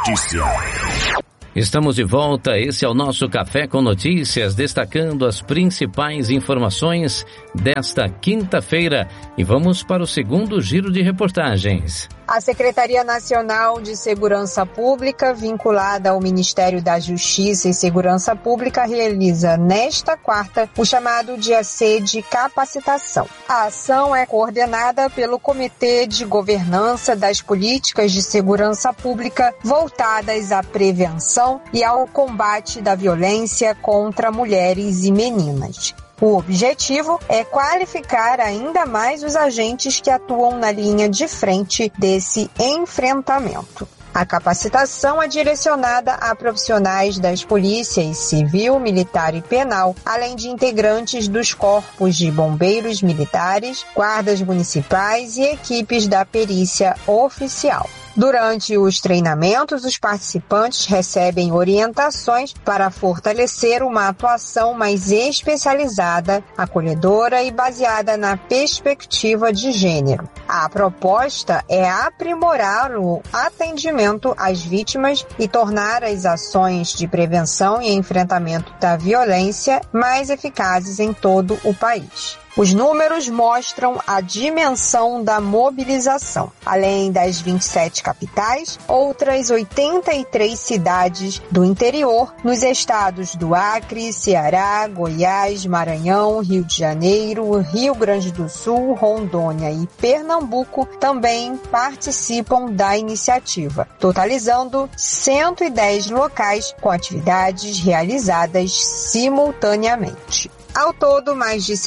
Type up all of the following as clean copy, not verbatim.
Notícia. Estamos de volta, esse é o nosso Café com Notícias, destacando as principais informações desta quinta-feira. E vamos para o segundo giro de reportagens. A Secretaria Nacional de Segurança Pública, vinculada ao Ministério da Justiça e Segurança Pública, realiza nesta quarta o chamado Dia C de Capacitação. A ação é coordenada pelo Comitê de Governança das Políticas de Segurança Pública voltadas à prevenção e ao combate da violência contra mulheres e meninas. O objetivo é qualificar ainda mais os agentes que atuam na linha de frente desse enfrentamento. A capacitação é direcionada a profissionais das polícias civil, militar e penal, além de integrantes dos corpos de bombeiros militares, guardas municipais e equipes da perícia oficial. Durante os treinamentos, os participantes recebem orientações para fortalecer uma atuação mais especializada, acolhedora e baseada na perspectiva de gênero. A proposta é aprimorar o atendimento às vítimas e tornar as ações de prevenção e enfrentamento da violência mais eficazes em todo o país. Os números mostram a dimensão da mobilização. Além das 27 capitais, outras 83 cidades do interior, nos estados do Acre, Ceará, Goiás, Maranhão, Rio de Janeiro, Rio Grande do Sul, Rondônia e Pernambuco, também participam da iniciativa, totalizando 110 locais com atividades realizadas simultaneamente. Ao todo, mais de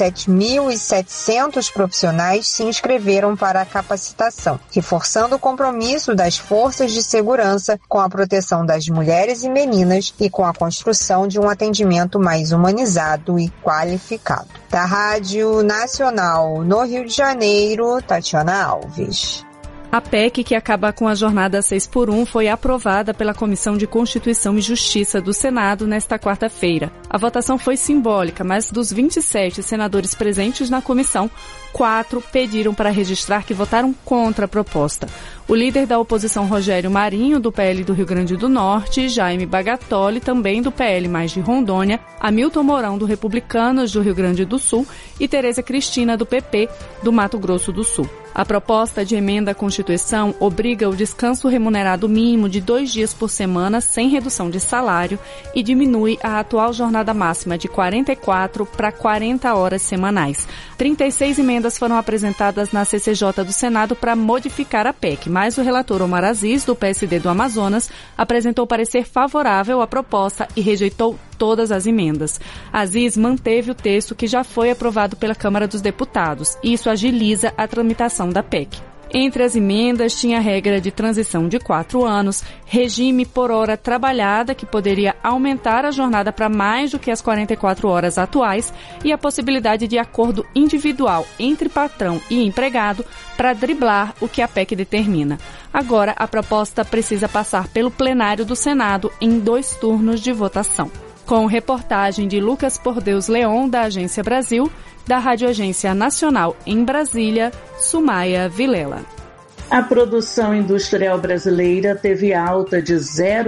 7.700 profissionais se inscreveram para a capacitação, reforçando o compromisso das forças de segurança com a proteção das mulheres e meninas e com a construção de um atendimento mais humanizado e qualificado. Da Rádio Nacional no Rio de Janeiro, Tatiana Alves. A PEC, que acaba com a jornada 6x1, foi aprovada pela Comissão de Constituição e Justiça do Senado nesta quarta-feira. A votação foi simbólica, mas dos 27 senadores presentes na comissão, 4 pediram para registrar que votaram contra a proposta. O líder da oposição, Rogério Marinho, do PL do Rio Grande do Norte, Jaime Bagatoli, também do PL mais de Rondônia, Hamilton Mourão, do Republicanos do Rio Grande do Sul e Tereza Cristina, do PP, do Mato Grosso do Sul. A proposta de emenda à Constituição obriga o descanso remunerado mínimo de 2 dias por semana sem redução de salário e diminui a atual jornada máxima de 44 para 40 horas semanais. 36 emendas foram apresentadas na CCJ do Senado para modificar a PEC, mas o relator Omar Aziz, do PSD do Amazonas, apresentou parecer favorável à proposta e rejeitou todas as emendas. Aziz manteve o texto que já foi aprovado pela Câmara dos Deputados. Isso agiliza a tramitação da PEC. Entre as emendas tinha a regra de transição de 4 anos, regime por hora trabalhada, que poderia aumentar a jornada para mais do que as 44 horas atuais, e a possibilidade de acordo individual entre patrão e empregado para driblar o que a PEC determina. Agora, a proposta precisa passar pelo plenário do Senado em 2 turnos de votação. Com reportagem de Lucas Pordeus Leon, da Agência Brasil, da Rádio Agência Nacional em Brasília, Sumaia Vilela. A produção industrial brasileira teve alta de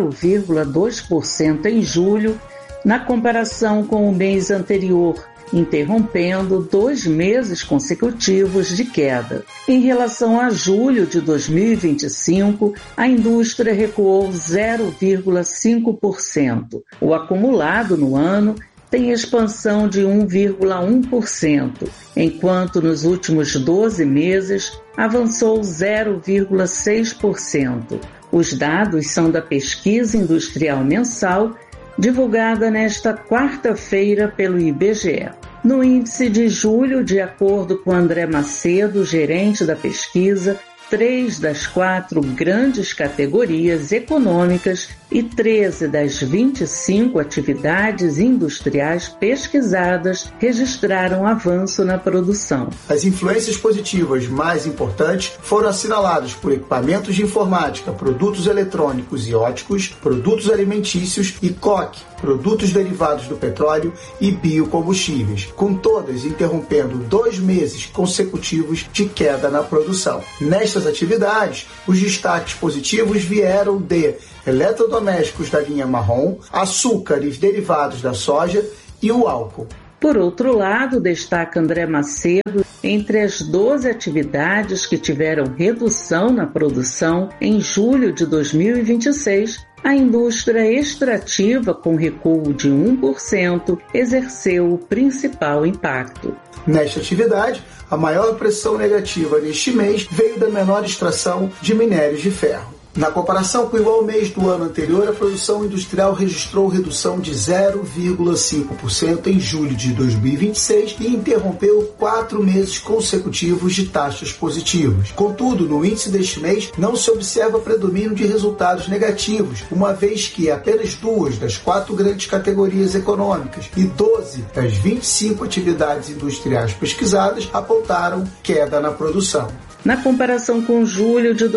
0,2% em julho, na comparação com o mês anterior, interrompendo 2 meses consecutivos de queda. Em relação a julho de 2025, a indústria recuou 0,5%. O acumulado no ano tem expansão de 1,1%, enquanto nos últimos 12 meses avançou 0,6%. Os dados são da Pesquisa Industrial Mensal, divulgada nesta quarta-feira pelo IBGE. No índice de julho, de acordo com André Macedo, gerente da pesquisa, 3 das 4 grandes categorias econômicas e 13 das 25 atividades industriais pesquisadas registraram avanço na produção. As influências positivas mais importantes foram assinaladas por equipamentos de informática, produtos eletrônicos e óticos, produtos alimentícios e coque, produtos derivados do petróleo e biocombustíveis, com todas interrompendo 2 meses consecutivos de queda na produção. Nesta nestas atividades, os destaques positivos vieram de eletrodomésticos da linha marrom, açúcar e derivados da soja e o álcool. Por outro lado, destaca André Macedo, entre as 12 atividades que tiveram redução na produção em julho de 2026, a indústria extrativa, com recuo de 1%, exerceu o principal impacto. Nesta atividade, a maior pressão negativa neste mês veio da menor extração de minérios de ferro. Na comparação com o igual mês do ano anterior, a produção industrial registrou redução de 0,5% em julho de 2026 e interrompeu 4 meses consecutivos de taxas positivas. Contudo, no índice deste mês, não se observa predomínio de resultados negativos, uma vez que apenas 2 das 4 grandes categorias econômicas e 12 das 25 atividades industriais pesquisadas apontaram queda na produção. Na comparação com julho de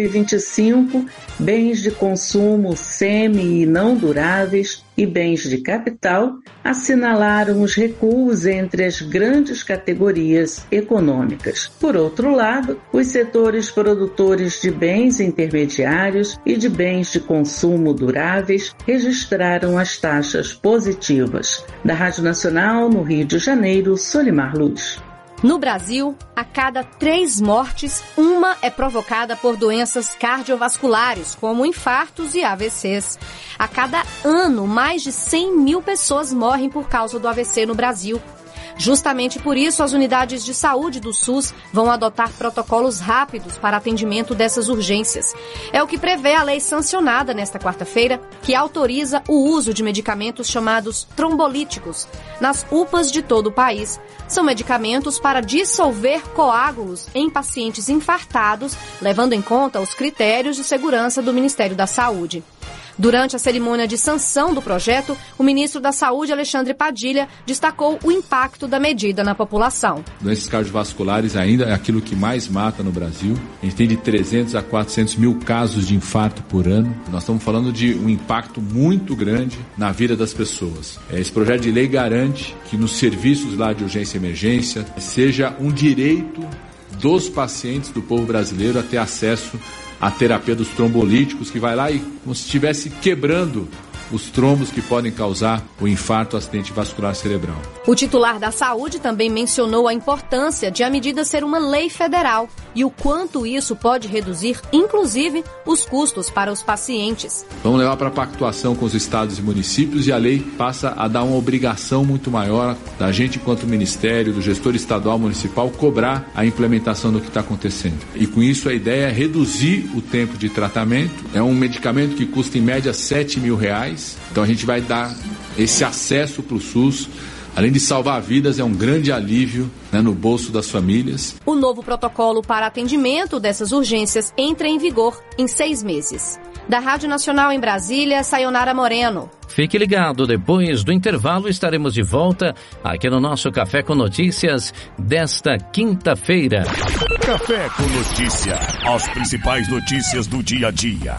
2025, bens de consumo semi e não duráveis e bens de capital assinalaram os recuos entre as grandes categorias econômicas. Por outro lado, os setores produtores de bens intermediários e de bens de consumo duráveis registraram as taxas positivas. Da Rádio Nacional, no Rio de Janeiro, Solimar Luz. No Brasil, a cada 3 mortes, uma é provocada por doenças cardiovasculares, como infartos e AVCs. A cada ano, mais de 100 mil pessoas morrem por causa do AVC no Brasil. Justamente por isso, as unidades de saúde do SUS vão adotar protocolos rápidos para atendimento dessas urgências. É o que prevê a lei sancionada nesta quarta-feira, que autoriza o uso de medicamentos chamados trombolíticos nas UPAs de todo o país. São medicamentos para dissolver coágulos em pacientes infartados, levando em conta os critérios de segurança do Ministério da Saúde. Durante a cerimônia de sanção do projeto, o ministro da Saúde, Alexandre Padilha, destacou o impacto da medida na população. Doenças cardiovasculares ainda é aquilo que mais mata no Brasil. A gente tem de 300 a 400 mil casos de infarto por ano. Nós estamos falando de um impacto muito grande na vida das pessoas. Esse projeto de lei garante que nos serviços lá de urgência e emergência seja um direito dos pacientes do povo brasileiro a ter acesso a terapia dos trombolíticos, que vai lá e como se estivesse quebrando os trombos que podem causar o infarto, o acidente vascular cerebral. O titular da Saúde também mencionou a importância de a medida ser uma lei federal e o quanto isso pode reduzir, inclusive, os custos para os pacientes. Vamos levar para a pactuação com os estados e municípios e a lei passa a dar uma obrigação muito maior da gente, enquanto ministério, do gestor estadual municipal, cobrar a implementação do que está acontecendo. E com isso a ideia é reduzir o tempo de tratamento. É um medicamento que custa em média R$7 mil. Então a gente vai dar esse acesso para o SUS. Além de salvar vidas, é um grande alívio, no bolso das famílias. O novo protocolo para atendimento dessas urgências entra em vigor em 6 meses. Da Rádio Nacional em Brasília, Sayonara Moreno. Fique ligado, depois do intervalo estaremos de volta aqui no nosso Café com Notícias desta quinta-feira. Café com Notícia, as principais notícias do dia a dia.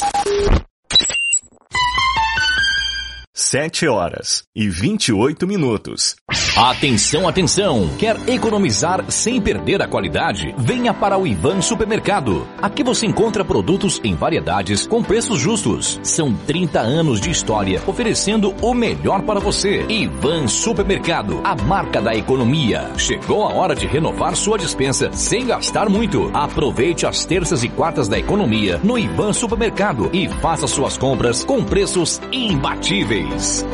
7h28. Atenção, atenção! Quer economizar sem perder a qualidade? Venha para o Ivan Supermercado. Aqui você encontra produtos em variedades com preços justos. São 30 anos de história oferecendo o melhor para você. Ivan Supermercado, a marca da economia. Chegou a hora de renovar sua despensa sem gastar muito. Aproveite as terças e quartas da economia no Ivan Supermercado e faça suas compras com preços imbatíveis.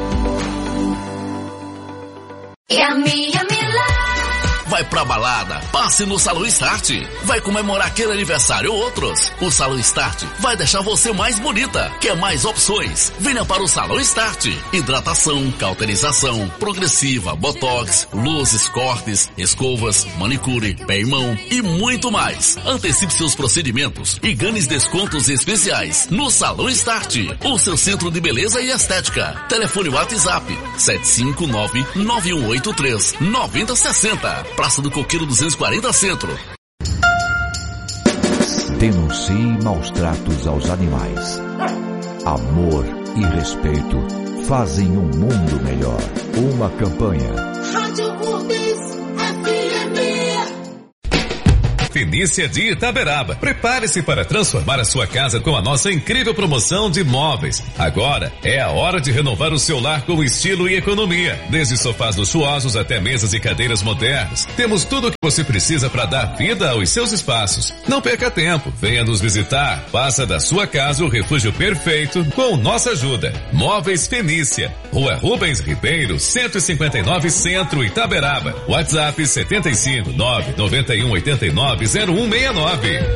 Vai pra balada, passe no Salão Start. Vai comemorar aquele aniversário ou outros. O Salão Start vai deixar você mais bonita. Quer mais opções? Venha para o Salão Start. Hidratação, cauterização, progressiva, botox, luzes, cortes, escovas, manicure, pé e mão e muito mais. Antecipe seus procedimentos e ganhe descontos especiais no Salão Start, o seu centro de beleza e estética. Telefone WhatsApp 759-9183-9060. Praça do Coqueiro 240 Centro. Denuncie maus tratos aos animais. Amor e respeito fazem um mundo melhor. Uma campanha. Rádio Urbis FM. Fenícia de Itaberaba. Prepare-se para transformar a sua casa com a nossa incrível promoção de móveis. Agora é a hora de renovar o seu lar com estilo e economia. Desde sofás luxuosos até mesas e cadeiras modernas. Temos tudo o que você precisa para dar vida aos seus espaços. Não perca tempo, venha nos visitar. Faça da sua casa o refúgio perfeito com nossa ajuda. Móveis Fenícia, Rua Rubens Ribeiro, 159 Centro, Itaberaba. WhatsApp 75 991 89 0169.